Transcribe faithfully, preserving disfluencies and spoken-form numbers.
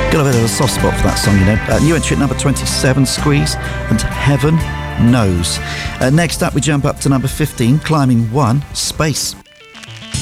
Got a bit of a soft spot for that song, you know. Uh, new entry at number twenty-seven, Squeeze, and Heaven Knows. Uh, next up, we jump up to number fifteen, climbing one, Space.